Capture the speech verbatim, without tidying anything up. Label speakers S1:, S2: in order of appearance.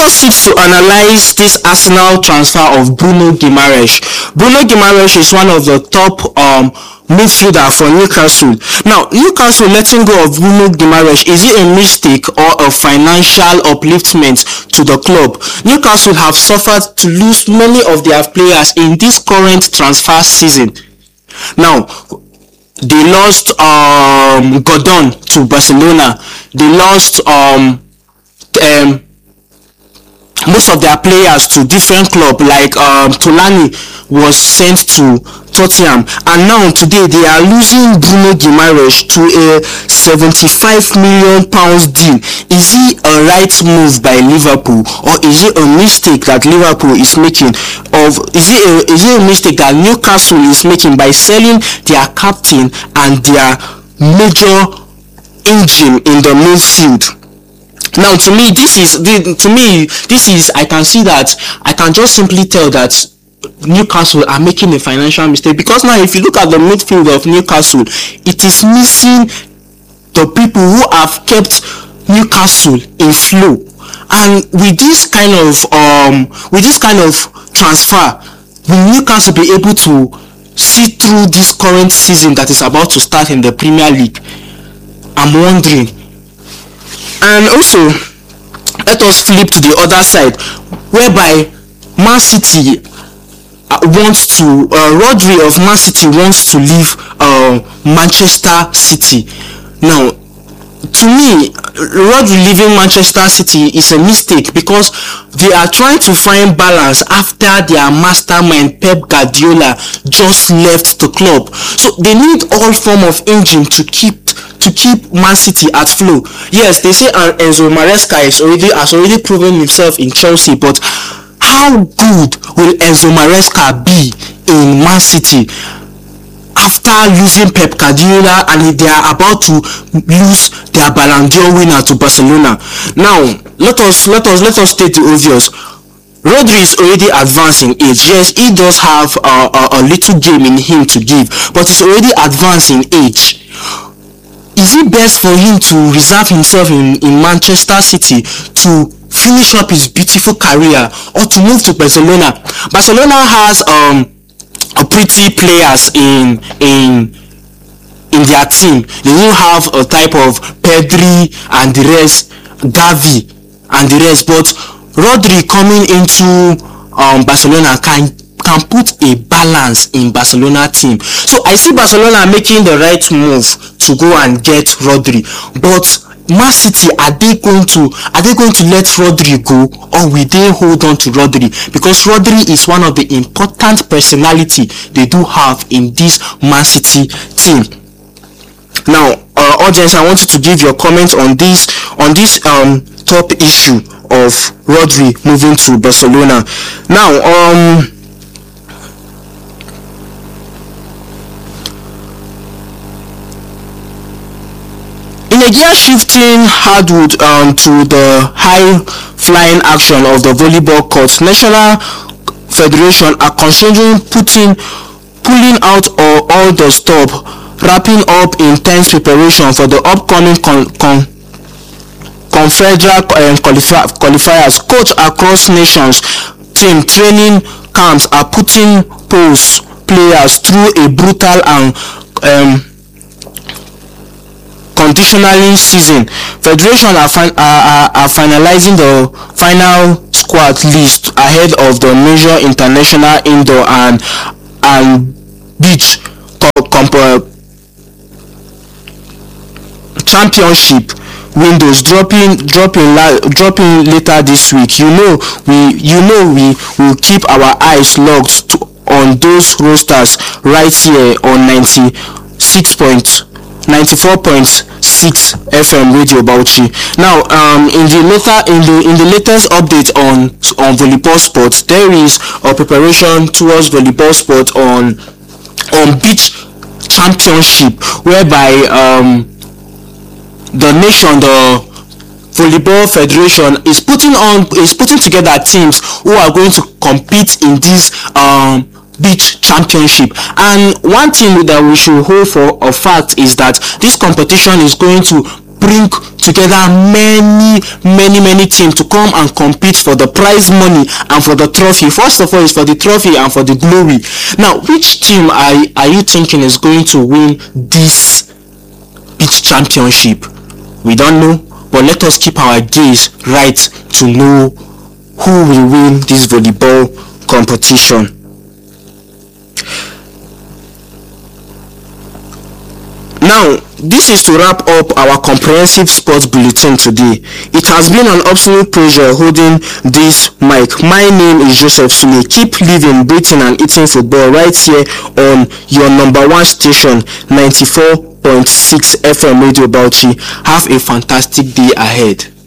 S1: us sit to analyze this Arsenal transfer of Bruno Guimaraes. Bruno Guimaraes is one of the top um, midfielder for Newcastle. Now, Newcastle letting go of Bruno Guimaraes, is it a mistake or a financial upliftment to the club? Newcastle have suffered to lose many of their players in this current transfer season. Now, they lost um, Gordon to Barcelona. They lost um, um, most of their players to different clubs, like um, Tolani was sent to Tottenham, and now today they are losing Bruno Guimaraes to a seventy-five million pounds deal. Is it a right move by Liverpool, or is it a mistake that Liverpool is making? Of is it a, is it a mistake that Newcastle is making by selling their captain and their major engine in the midfield? Now, to me, this is to me this is I can see that I can just simply tell that Newcastle are making a financial mistake, because now if you look at the midfield of Newcastle, it is missing the people who have kept Newcastle in flow. And with this kind of um with this kind of transfer, will Newcastle be able to see through this current season that is about to start in the Premier League? I'm wondering. And also, let us flip to the other side, whereby Man City uh, wants to, uh, Rodri of Man City wants to leave uh, Manchester City. Now, to me, Rodri leaving Manchester City is a mistake, because they are trying to find balance after their mastermind Pep Guardiola just left the club. So they need all form of engine to keep to keep Man City at flow. Yes, they say Enzo Maresca is already has already proven himself in Chelsea, but how good will Enzo Maresca be in Man City after losing Pep Guardiola, and they are about to lose their Ballon d'Or winner to Barcelona? Now, let us let us let us state the obvious. Rodri is already advanced in age. Yes, he does have uh, a, a little game in him to give, but he's already advanced in age. Is it best for him to reserve himself in, in Manchester City to finish up his beautiful career, or to move to Barcelona? Barcelona has um a pretty players in in in their team. They will have a type of Pedri and the rest, Gavi and the rest, but Rodri coming into um Barcelona can can put a balance in Barcelona team. So I see Barcelona making the right move to go and get Rodri, but Man City, are they going to are they going to let Rodri go, or will they hold on to Rodri? Because Rodri is one of the important personality they do have in this Man City team. Now, uh, audience, I want you to give your comment on this on this um top issue of Rodri moving to Barcelona. Now, um. In a gear shifting hardwood um, to the high flying action of the volleyball court, National Federation are considering putting pulling out or all the stop, wrapping up intense preparation for the upcoming con, con, Confederal um, qualifi- qualifiers. Coach across nations team training camps are putting pros players through a brutal and um, conditionally season. Federation are, fin- are, are, are finalizing the final squad list ahead of the major international indoor and and beach comp- comp- championship windows dropping dropping la- dropping later this week. You know we you know we will keep our eyes locked to, on those rosters right here on ninety-six point ninety-four point six F M Radio Bauchi. Now, um, in the later in the in the latest update on on volleyball sports, there is a preparation towards volleyball sport on on beach championship, whereby um the nation, the volleyball federation is putting on is putting together teams who are going to compete in this um beach championship. And one thing that we should hold for a fact is that this competition is going to bring together many many many teams to come and compete for the prize money and for the trophy. First of all, it's for the trophy and for the glory. Now, which team are, are you thinking is going to win this beach championship? We don't know, but let us keep our gaze right to know who will win this volleyball competition. Now, this is to wrap up our comprehensive sports bulletin today. It has been an absolute pleasure holding this mic. My name is Joseph Sule. Keep living, breathing and eating football right here on your number one station, ninety-four point six F M Radio Bauchi. Have a fantastic day ahead.